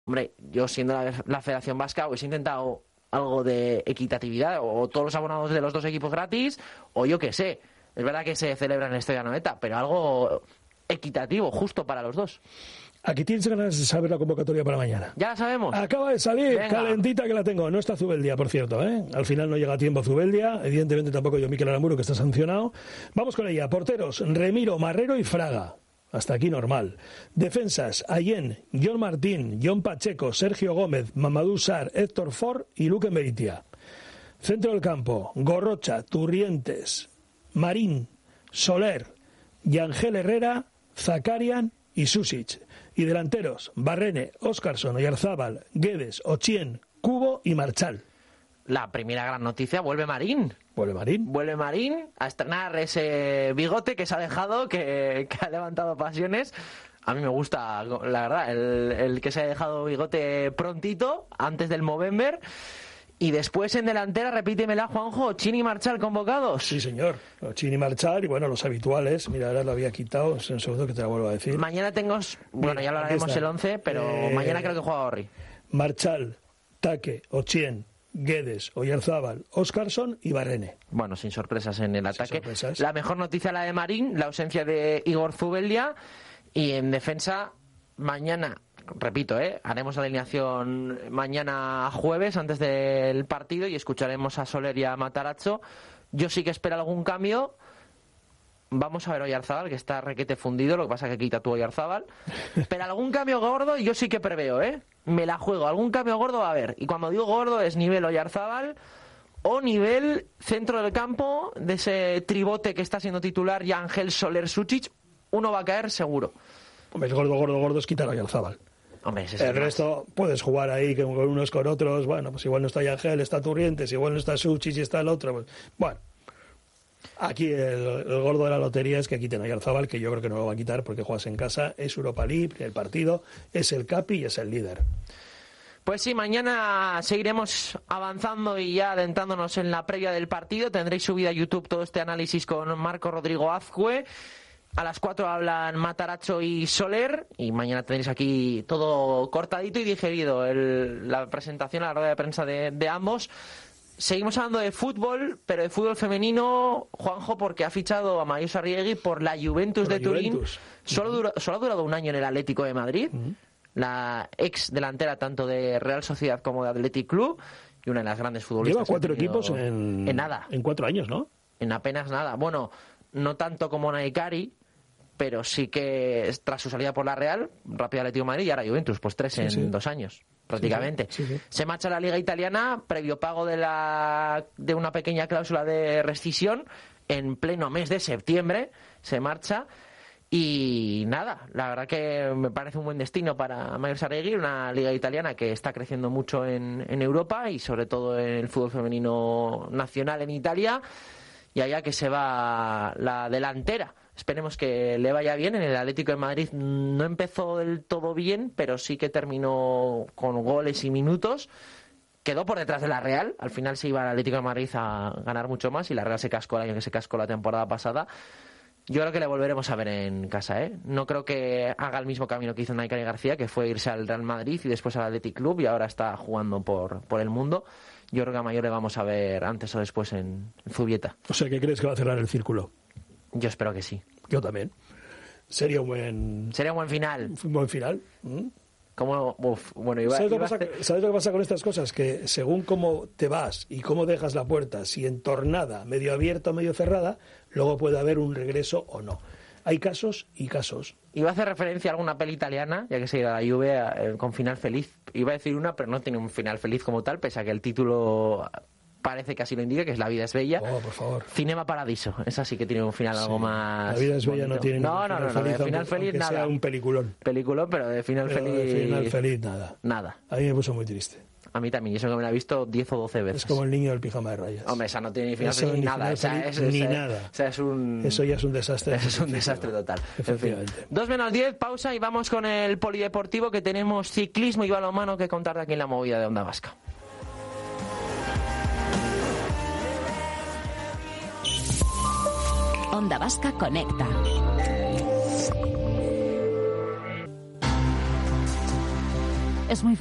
Hombre, yo siendo la Federación Vasca hubiese intentado algo de equitatividad, o todos los abonados de los dos equipos gratis, o yo qué sé. Es verdad que se celebra en el Estadio Anoeta, pero algo equitativo, justo para los dos. Aquí tienes ganas de saber la convocatoria para mañana. Ya la sabemos. Acaba de salir, Venga. calentita que la tengo. No está Zubeldia, por cierto, ¿eh? Al final no llega a tiempo Zubeldia. Evidentemente tampoco yo, Mikel Aramburu, que está sancionado. Vamos con ella. Porteros, Remiro, Marrero y Fraga. Hasta aquí normal. Defensas, Allén, John Martín, John Pacheco, Sergio Gómez, Mamadou Sarr, Héctor Ford y Luque Meritia. Centro del campo, Gorrocha, Turrientes, Marín, Soler, Yangel Herrera, Zakarian y Susic. Y delanteros, Barrene, Óscarson, Oyarzábal, Guedes, Ochien, Cubo y Marchal. La primera gran noticia, vuelve Marín. Vuelve Marín a estrenar ese bigote que se ha dejado, que ha levantado pasiones. A mí me gusta, la verdad, el que se ha dejado bigote prontito, antes del Movember. Y después en delantera, repítemela, Juanjo, Ochín y Marchal convocados. Sí, señor. Ochín y Marchal, y bueno, los habituales. Mira, ahora lo había quitado, es un segundo que te lo vuelvo a decir. Mañana tengo, bueno, Mira, ya lo hablaremos el 11, pero mañana creo que juega Orri. Marchal, Taque, Ochien, Guedes, Oyarzábal, Óscarson y Barrene. Bueno, sin sorpresas en el ataque. Sorpresas. La mejor noticia, la de Marín, la ausencia de Igor Zubeldia. Y en defensa, mañana, repito, haremos la alineación mañana jueves, antes del partido, y escucharemos a Soler y a Matarazzo. Yo sí que espero algún cambio. Vamos a ver Oyarzábal, que está requete fundido, lo que pasa es que quita tu Oyarzábal. Pero algún cambio gordo yo sí que preveo, me la juego, algún cambio gordo va a haber. Y cuando digo gordo es nivel Oyarzábal o nivel centro del campo, de ese tribote que está siendo titular, Yangel, Soler, Susic. Uno va a caer seguro. Hombre, el gordo es quitar a Oyarzábal. Hombre, el resto puedes jugar ahí con unos con otros. Bueno, pues igual no está Yangel, está Turrientes, igual no está Susic y está el otro. Pues, bueno, aquí el gordo de la lotería es que quiten a Oyarzábal, que yo creo que no lo va a quitar porque juegas en casa, es Europa League, el partido, es el capi y es el líder. Pues sí, mañana seguiremos avanzando y ya adentrándonos en la previa del partido. Tendréis subida a YouTube todo este análisis con Marco Rodrigo Azcue. A las 4 hablan Matarazzo y Soler, y mañana tendréis aquí todo cortadito y digerido, la presentación, la rueda de prensa de ambos. Seguimos hablando de fútbol, pero de fútbol femenino, Juanjo, porque ha fichado a Mayusa Arriegui por la Juventus de Turín. Solo ha durado un año en el Atlético de Madrid, la ex delantera tanto de Real Sociedad como de Athletic Club, y una de las grandes futbolistas. Lleva 4 equipos en nada. En 4 años, ¿no? En apenas nada. Bueno, no tanto como Naikari, pero sí que tras su salida por la Real, rápido Atlético de Madrid y ahora Juventus, pues 3 en 2 años, prácticamente. Sí. Se marcha a la Liga Italiana, previo pago de una pequeña cláusula de rescisión, en pleno mes de septiembre se marcha. Y nada, la verdad que me parece un buen destino para Mayusa Arriegui, una liga italiana que está creciendo mucho en Europa y sobre todo en el fútbol femenino nacional en Italia. Y allá que se va la delantera. Esperemos que le vaya bien. En el Atlético de Madrid no empezó del todo bien, pero sí que terminó con goles y minutos. Quedó por detrás de la Real. Al final se iba al Atlético de Madrid a ganar mucho más y la Real se cascó el año que se cascó la temporada pasada. Yo creo que le volveremos a ver en casa, No creo que haga el mismo camino que hizo Naikari García, que fue irse al Real Madrid y después al Athletic Club, y ahora está jugando por el mundo. Yo creo que a Mayor le vamos a ver antes o después en Zubieta. O sea, ¿qué crees que va a cerrar el círculo? Yo espero que sí. Yo también. Sería un buen final. Un buen final. ¿Sabes lo que pasa con estas cosas? Que según cómo te vas y cómo dejas la puerta, si entornada, medio abierta o medio cerrada, luego puede haber un regreso o no. Hay casos y casos. Iba a hacer referencia a alguna peli italiana, ya que se iba a la Juve con final feliz. Iba a decir una, pero no tiene un final feliz como tal, pese a que el título parece que así lo indica, que es La vida es bella. Oh, por favor. Cinema Paradiso. Esa sí que tiene un final algo más... La vida es bella bonito. No tiene no, feliz, de final feliz nada. Sea un peliculón. Peliculón, pero de final feliz... De final feliz nada. A mí me puso muy triste. A mí también, y eso que me la he visto 10 o 12 veces. Es como el niño del pijama de rayas. Hombre, esa no tiene ni final feliz ni nada. Nada. Eso ya es un desastre. Eso es un desastre total. Efectivamente. En fin. 2:10, pausa y vamos con el polideportivo, que tenemos ciclismo y balonmano que contar de aquí en la movida de Onda Vasca. Onda Vasca conecta. es muy